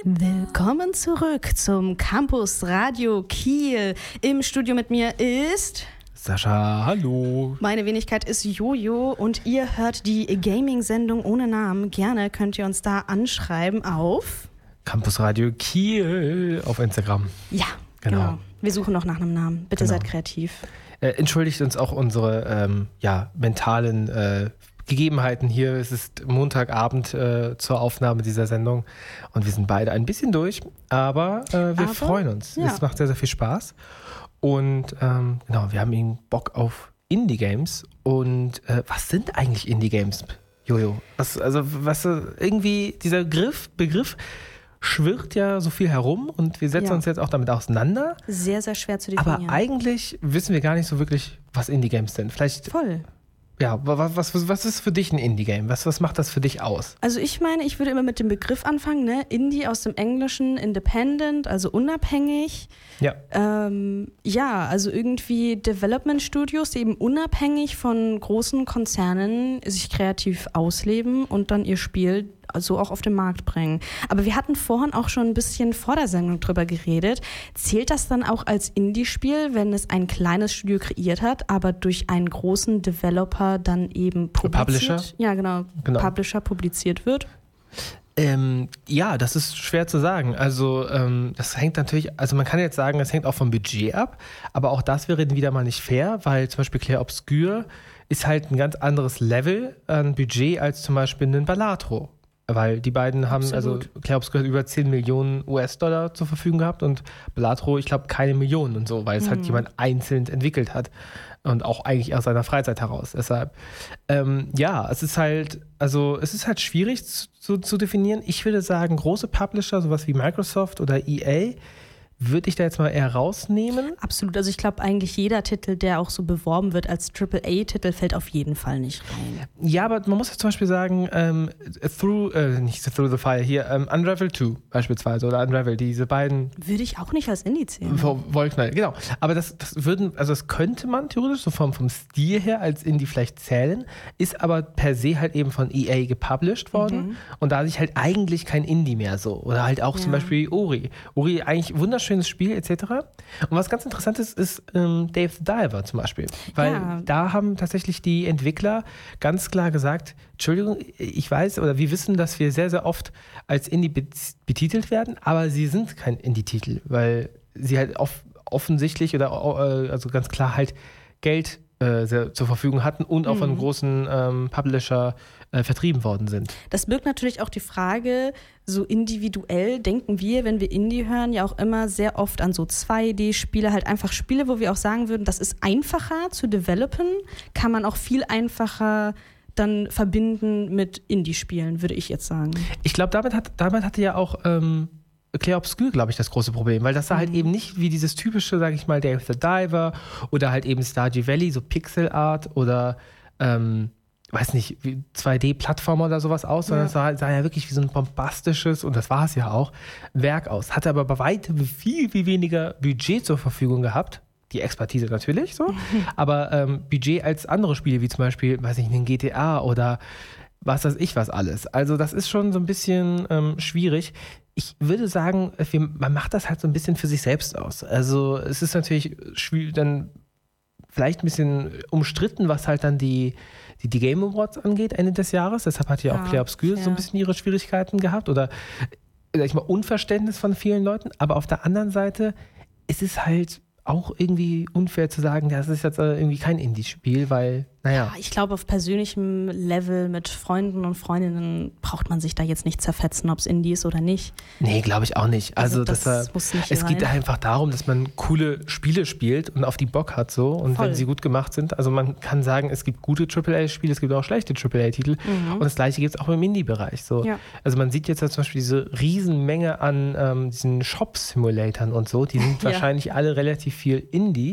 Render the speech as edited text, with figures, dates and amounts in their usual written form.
Willkommen zurück zum Campus Radio Kiel. Im Studio mit mir ist Sascha, hallo. Meine Wenigkeit ist Jojo und ihr hört die Gaming-Sendung ohne Namen. Gerne könnt ihr uns da anschreiben auf Campus Radio Kiel auf Instagram. Ja, genau. Wir suchen noch nach einem Namen. Bitte seid kreativ. Entschuldigt uns auch unsere mentalen Gegebenheiten hier. Es ist Montagabend zur Aufnahme dieser Sendung und wir sind beide ein bisschen durch, aber wir freuen uns. Ja. Es macht sehr, sehr viel Spaß und wir haben eben Bock auf Indie-Games. Und was sind eigentlich Indie-Games, Jojo? Irgendwie dieser Begriff schwirrt ja so viel herum und wir setzen uns jetzt auch damit auseinander. Sehr, sehr schwer zu definieren. Aber eigentlich wissen wir gar nicht so wirklich, was Indie-Games sind. Vielleicht. Voll. Ja, was ist für dich ein Indie-Game? Was macht das für dich aus? Also ich meine, ich würde immer mit dem Begriff anfangen, ne? Indie aus dem Englischen, independent, also unabhängig. Ja. Also irgendwie Development Studios, die eben unabhängig von großen Konzernen sich kreativ ausleben und dann ihr Spiel so auch auf den Markt bringen. Aber wir hatten vorhin auch schon ein bisschen vor der Sendung drüber geredet. Zählt das dann auch als Indie-Spiel, wenn es ein kleines Studio kreiert hat, aber durch einen großen Developer dann eben publiziert? Publisher? Ja, genau. Publisher publiziert wird? Das ist schwer zu sagen. Also das hängt natürlich, also man kann jetzt sagen, das hängt auch vom Budget ab, aber auch das wäre wieder mal nicht fair, weil zum Beispiel Clair Obscur ist halt ein ganz anderes Level an Budget als zum Beispiel ein Balatro. Weil die beiden haben, also Clair Obscur hat über 10 Millionen US-Dollar zur Verfügung gehabt und Balatro, ich glaube, keine Millionen und so, weil es halt jemand einzeln entwickelt hat und auch eigentlich aus seiner Freizeit heraus. Deshalb, es ist halt schwierig zu definieren. Ich würde sagen, große Publisher, sowas wie Microsoft oder EA, würde ich da jetzt mal eher rausnehmen? Absolut. Also ich glaube, eigentlich jeder Titel, der auch so beworben wird als AAA-Titel, fällt auf jeden Fall nicht rein. Ja, aber man muss jetzt zum Beispiel sagen, nicht Through the Fire hier, Unravel 2 beispielsweise oder Unravel, diese beiden. Würde ich auch nicht als Indie zählen. Wollknall, genau. Aber das könnte man theoretisch so vom Stil her als Indie vielleicht zählen, ist aber per se halt eben von EA gepublished worden und dadurch halt eigentlich kein Indie mehr so. Oder halt auch zum Beispiel Ori. Ori eigentlich wunderschönes Spiel etc. Und was ganz interessant ist Dave the Diver zum Beispiel. Weil da haben tatsächlich die Entwickler ganz klar gesagt, Entschuldigung, ich weiß oder wir wissen, dass wir sehr, sehr oft als Indie betitelt werden, aber sie sind kein Indie-Titel, weil sie halt offensichtlich oder also ganz klar halt Geld zur Verfügung hatten und auch von einem großen Publisher vertrieben worden sind. Das birgt natürlich auch die Frage, so individuell denken wir, wenn wir Indie hören, ja auch immer sehr oft an so 2D-Spiele, halt einfach Spiele, wo wir auch sagen würden, das ist einfacher zu developen, kann man auch viel einfacher dann verbinden mit Indie-Spielen, würde ich jetzt sagen. Ich glaube, damit hatte ja auch Clair Obscur, glaube ich, das große Problem, weil das da halt eben nicht wie dieses typische, sage ich mal, Dave the Diver oder halt eben Stardew Valley, so Pixel Art oder weiß nicht, wie 2D-Plattformer oder sowas aus, sondern es sah ja wirklich wie so ein bombastisches, und das war es ja auch, Werk aus. Hatte aber bei weitem viel, viel weniger Budget zur Verfügung gehabt. Die Expertise natürlich so, aber Budget als andere Spiele, wie zum Beispiel, weiß ich, ein GTA oder was weiß ich was alles. Also das ist schon so ein bisschen schwierig. Ich würde sagen, man macht das halt so ein bisschen für sich selbst aus. Also es ist natürlich dann vielleicht ein bisschen umstritten, was halt dann die Game Awards angeht, Ende des Jahres. Deshalb hat ja auch Clair Obscur so ein bisschen ihre Schwierigkeiten gehabt oder, sag ich mal, Unverständnis von vielen Leuten. Aber auf der anderen Seite ist es halt auch irgendwie unfair zu sagen, das ist jetzt irgendwie kein Indie-Spiel, weil, naja. Ich glaube, auf persönlichem Level mit Freunden und Freundinnen braucht man sich da jetzt nicht zerfetzen, ob es Indie ist oder nicht. Nee, glaube ich auch nicht. Also das muss nicht es sein. geht einfach darum, dass man coole Spiele spielt und auf die Bock hat so. Und wenn sie gut gemacht sind, also man kann sagen, es gibt gute AAA-Spiele, es gibt auch schlechte AAA-Titel. Und das Gleiche gibt es auch im Indie-Bereich. So. Ja. Also man sieht jetzt zum Beispiel diese Riesenmenge an diesen Shop-Simulatoren und so, die sind wahrscheinlich alle relativ viel Indie.